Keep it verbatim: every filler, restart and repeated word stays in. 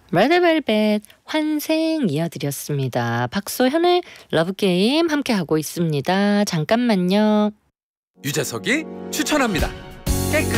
레드벨벳 환생 이어드렸습니다. 박소현의 러브게임 함께하고 있습니다. 잠깐만요. 유재석이 추천합니다.